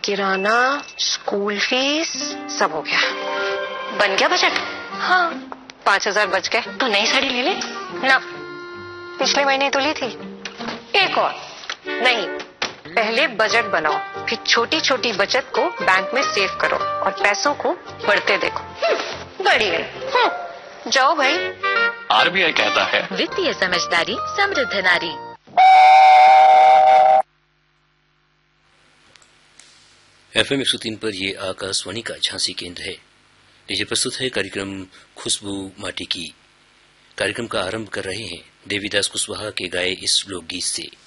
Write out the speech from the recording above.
किराना, school fees, सब हो गया। बन गया बजट? हाँ, 5,000 बच गए। तो नई साड़ी ले ले ना, पिछले महीने तो ली थी। एक और नहीं, पहले बजट बनाओ, फिर छोटी छोटी बचत को बैंक में सेव करो और पैसों को बढ़ते देखो। बढ़ी गई। जाओ भाई। आरबीआई कहता है, वित्तीय समझदारी समृद्ध नारी। FM 103 पर ये आकाशवाणी का झांसी केंद्र है। लीजिए प्रस्तुत है कार्यक्रम खुशबू माटी की। कार्यक्रम का आरंभ कर रहे हैं देवीदास कुशवाहा के गाए इस लोकगीत से।